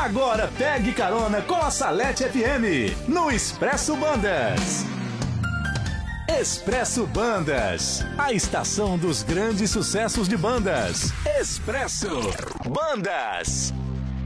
Agora pegue carona com a Salete FM no Expresso Bandas. Expresso Bandas, a estação dos grandes sucessos de bandas. Expresso Bandas.